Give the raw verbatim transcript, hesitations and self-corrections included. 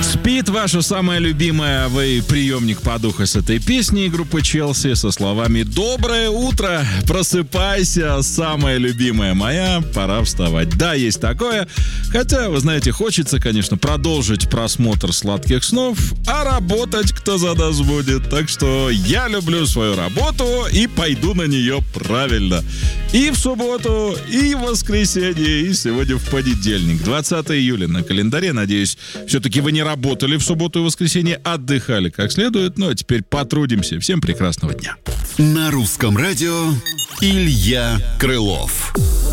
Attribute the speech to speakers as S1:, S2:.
S1: Спит ваша самая любимая вы приемник по духу с этой песней группы Челси со словами «Доброе утро, просыпайся, самая любимая моя, пора вставать». Да, есть такое, хотя, вы знаете, хочется, конечно, продолжить просмотр сладких снов, а работать кто задаст будет. Так что я люблю свою работу и пойду на нее правильно. И в субботу, и в воскресенье, и сегодня в понедельник, двадцатое июля на календаре. Надеюсь, все-таки вы не работали в субботу и воскресенье, отдыхали как следует. Ну, а теперь потрудимся. Всем прекрасного дня.
S2: На русском радио Илья Крылов.